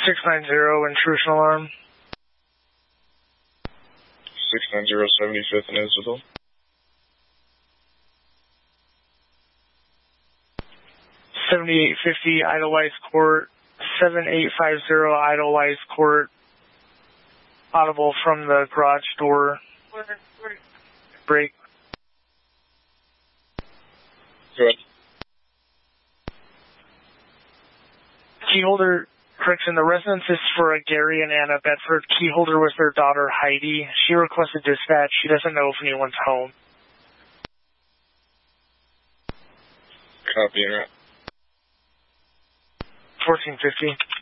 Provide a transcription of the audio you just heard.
690, intrusion alarm. 690, 75th and Isabel. 7850 Idlewild Court, 7850 Idlewild Court, audible from the garage door. Break. Go ahead. Keyholder, correction, the residence is for Gary and Anna Bedford. Keyholder was their daughter Heidi. She requested dispatch. She doesn't know if anyone's home. Copy, and 1450.